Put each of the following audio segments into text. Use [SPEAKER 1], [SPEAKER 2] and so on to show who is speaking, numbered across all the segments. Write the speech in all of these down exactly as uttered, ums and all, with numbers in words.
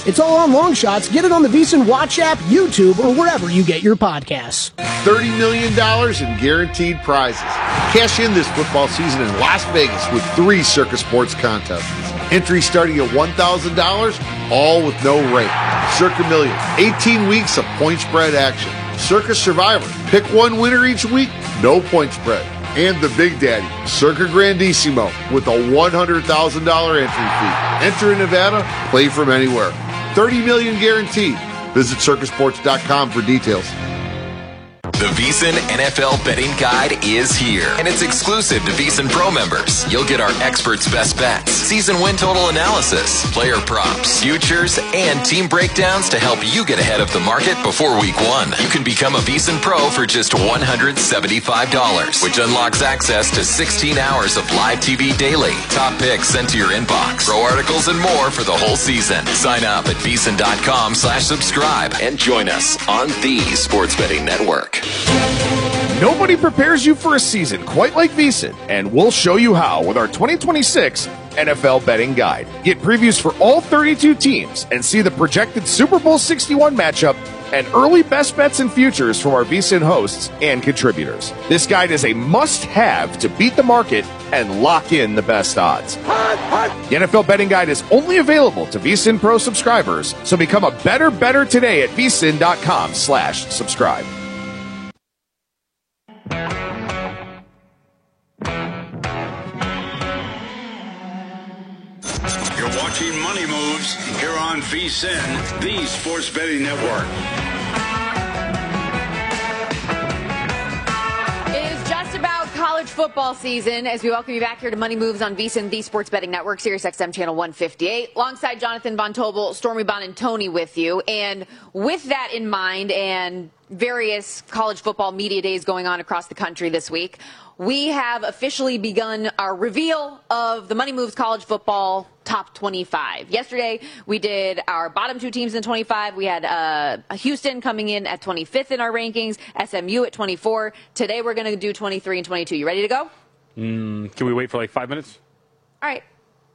[SPEAKER 1] It's all on Long Shots. Get it on the VSiN Watch app, YouTube, or wherever you get your podcasts.
[SPEAKER 2] thirty million dollars in guaranteed prizes. Cash in this football season in Las Vegas with three Circa Sports contests. Entry starting at one thousand dollars, all with no rate. Circa Million, eighteen weeks of point spread action. Circa Survivor, pick one winner each week, no point spread. And the Big Daddy, Circa Grandissimo, with a one hundred thousand dollars entry fee. Enter in Nevada, play from anywhere. thirty million dollars guaranteed. Visit circa sports dot com for details.
[SPEAKER 3] The VSiN N F L Betting Guide is here, and it's exclusive to VSiN Pro members. You'll get our experts' best bets, season win total analysis, player props, futures, and team breakdowns to help you get ahead of the market before week one. You can become a VSiN Pro for just one hundred seventy-five dollars, which unlocks access to sixteen hours of live T V daily, top picks sent to your inbox, pro articles, and more for the whole season. Sign up at VSiN dot com slash subscribe and join us on the Sports Betting Network.
[SPEAKER 4] Nobody prepares you for a season quite like VSiN, and we'll show you how with our twenty twenty-six N F L Betting Guide. Get previews for all thirty-two teams and see the projected Super Bowl sixty-one matchup and early best bets and futures from our VSiN hosts and contributors. This guide is a must-have to beat the market and lock in the best odds. The N F L Betting Guide is only available to VSiN Pro subscribers, so become a better better today at VSiN dot com slash subscribe.
[SPEAKER 5] Watching Money Moves here on VSiN, the Sports Betting Network.
[SPEAKER 6] It is just about college football season as we welcome you back here to Money Moves on VSiN, the Sports Betting Network, Sirius X M Channel one fifty-eight. Alongside Jonathan Von Tobel, Stormy Buonantony with you. And with that in mind and various college football media days going on across the country this week, we have officially begun our reveal of the Money Moves College Football Top twenty-five. Yesterday, we did our bottom two teams in twenty-five. We had uh, Houston coming in at twenty-fifth in our rankings, S M U at twenty-four. Today, we're going to do twenty-three and twenty-two. You ready to go?
[SPEAKER 7] Mm, can we wait for like five minutes?
[SPEAKER 6] All right.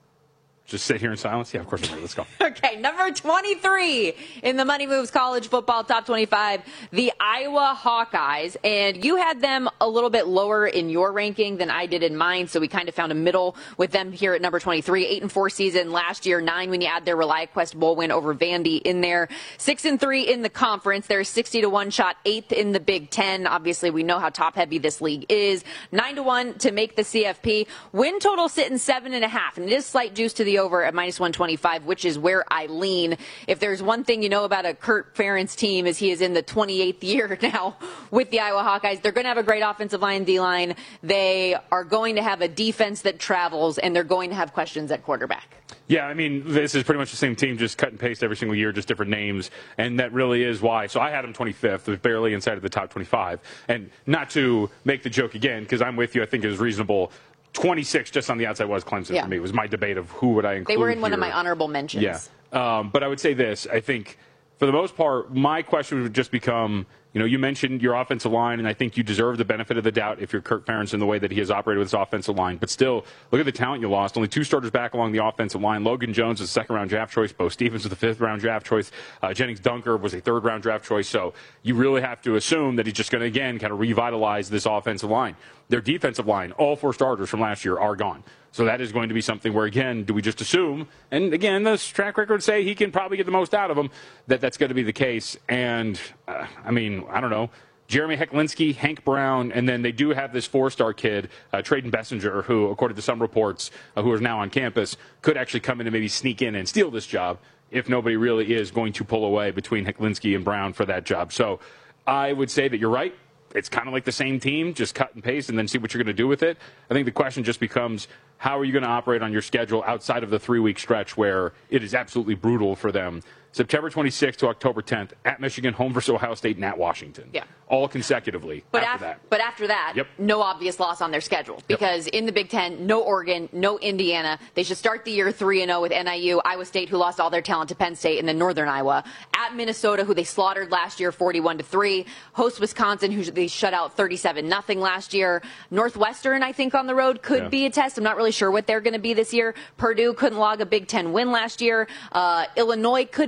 [SPEAKER 7] Just sit here in silence? Yeah, of course I'm ready. Let's go.
[SPEAKER 6] Okay, number twenty-three in the Money Moves College Football Top twenty-five, the Iowa Hawkeyes. And you had them a little bit lower in your ranking than I did in mine, so we kind of found a middle with them here at number twenty-three. Eight and four season last year, nine when you add their ReliaQuest Bowl win over Vandy in there. Six and three in the conference. They're sixty to one shot, eighth in the Big Ten. Obviously, we know how top-heavy this league is. Nine to one to make the C F P. Win total sitting seven and a half, and it is slight juice to the over at minus one twenty-five, which is where I lean. If there's one thing you know about a Kirk Ferentz team is he is in the twenty-eighth year now with the Iowa Hawkeyes. They're going to have a great offensive line, D-line. They are going to have a defense that travels, and they're going to have questions at quarterback.
[SPEAKER 7] Yeah, I mean, this is pretty much the same team, just cut and paste every single year, just different names, and that really is why. So I had them twenty-fifth, was barely inside of the top twenty-five. And not to make the joke again, because I'm with you, I think it was reasonable. twenty-six just on the outside was Clemson
[SPEAKER 6] yeah.
[SPEAKER 7] for me. It was my debate of who would I include.
[SPEAKER 6] They were in one
[SPEAKER 7] here.
[SPEAKER 6] of my honorable mentions.
[SPEAKER 7] Yeah. Um, but I would say this. I think, for the most part, my question would just become, you know, you mentioned your offensive line, and I think you deserve the benefit of the doubt if you're Kirk Ferentz in the way that he has operated with his offensive line. But still, look at the talent you lost. Only two starters back along the offensive line. Logan Jones was a second-round draft choice. Bo Stevens was a fifth-round draft choice. Uh, Jennings Dunker was a third-round draft choice. So you really have to assume that he's just going to, again, kind of revitalize this offensive line. Their defensive line, all four starters from last year, are gone. So that is going to be something where, again, do we just assume, and again, the track record say he can probably get the most out of them, that that's going to be the case. And, uh, I mean, I don't know. Jeremy Hecklinski, Hank Brown, and then they do have this four-star kid, uh, Traden Bessinger, who, according to some reports, uh, who is now on campus, could actually come in and maybe sneak in and steal this job if nobody really is going to pull away between Hecklinski and Brown for that job. So I would say that you're right. It's kind of like the same team, just cut and paste and then see what you're going to do with it. I think the question just becomes, how are you going to operate on your schedule outside of the three-week stretch where it is absolutely brutal for them? September twenty-sixth to October tenth, at Michigan, home versus Ohio State, and at Washington.
[SPEAKER 6] Yeah.
[SPEAKER 7] All consecutively
[SPEAKER 6] but
[SPEAKER 7] after
[SPEAKER 6] af-
[SPEAKER 7] that.
[SPEAKER 6] But after that,
[SPEAKER 7] yep.
[SPEAKER 6] no obvious loss on their schedule. Because yep. in the Big Ten, no Oregon, no Indiana. They should start the year three and oh with N I U, Iowa State, who lost all their talent to Penn State, and then Northern Iowa. At Minnesota, who they slaughtered last year forty-one to three. Host Wisconsin, who they shut out thirty-seven nothing last year. Northwestern, I think, on the road could yeah. be a test. I'm not really sure what they're going to be this year. Purdue couldn't log a Big Ten win last year. Uh, Illinois could